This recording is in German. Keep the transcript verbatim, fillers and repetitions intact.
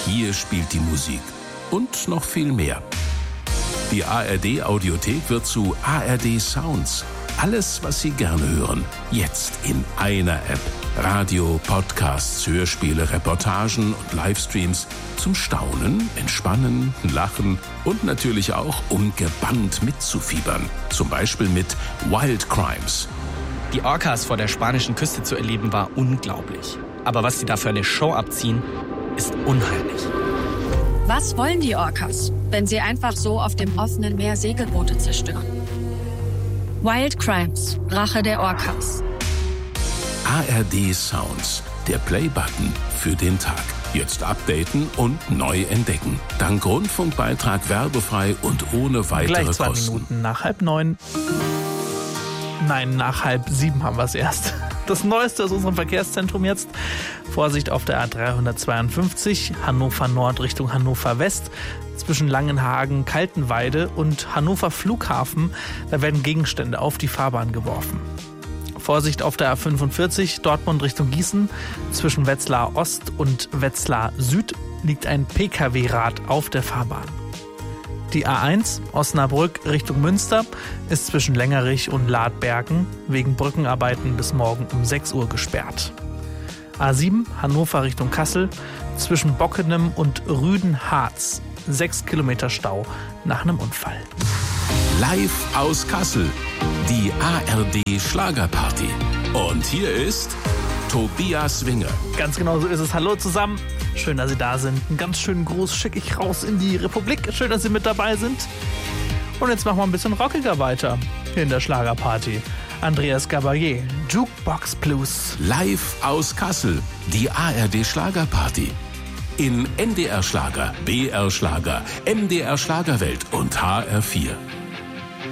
hier spielt die Musik. Und noch viel mehr. Die A R D-Audiothek wird zu A R D Sounds. Alles, was Sie gerne hören, jetzt in einer App. Radio, Podcasts, Hörspiele, Reportagen und Livestreams zum Staunen, Entspannen, Lachen und natürlich auch, um gebannt mitzufiebern. Zum Beispiel mit Wild Crimes. Die Orcas vor der spanischen Küste zu erleben war unglaublich. Aber was sie da für eine Show abziehen, ist unheimlich. Was wollen die Orcas, wenn sie einfach so auf dem offenen Meer Segelboote zerstören? Wild Crimes, Rache der Orcas. A R D Sounds, der Play-Button für den Tag. Jetzt updaten und neu entdecken. Dank Rundfunkbeitrag werbefrei und ohne weitere Gleich zwei Kosten. Minuten nach halb neun. Nein, nach halb sieben haben wir es erst. Das Neueste aus unserem Verkehrszentrum jetzt. Vorsicht auf der A dreihundertzweiundfünfzig, Hannover Nord Richtung Hannover West. Zwischen Langenhagen, Kaltenweide und Hannover Flughafen. Da werden Gegenstände auf die Fahrbahn geworfen. Vorsicht auf der A fünfundvierzig, Dortmund Richtung Gießen. Zwischen Wetzlar Ost und Wetzlar Süd liegt ein P K W-Rad auf der Fahrbahn. Die A eins, Osnabrück Richtung Münster, ist zwischen Längerich und Ladbergen wegen Brückenarbeiten bis morgen um sechs Uhr gesperrt. A sieben, Hannover Richtung Kassel, zwischen Bockenem und Rüden-Harz, sechs Kilometer Stau nach einem Unfall. Live aus Kassel, die A R D Schlagerparty. Und hier ist Tobias Winger. Ganz genau so ist es. Hallo zusammen. Schön, dass Sie da sind. Einen ganz schönen Gruß schicke ich raus in die Republik. Schön, dass Sie mit dabei sind. Und jetzt machen wir ein bisschen rockiger weiter hier in der Schlagerparty. Andreas Gabalier, Jukebox Blues. Live aus Kassel, die A R D Schlagerparty. In N D R Schlager, B R Schlager, M D R Schlagerwelt und H R vier.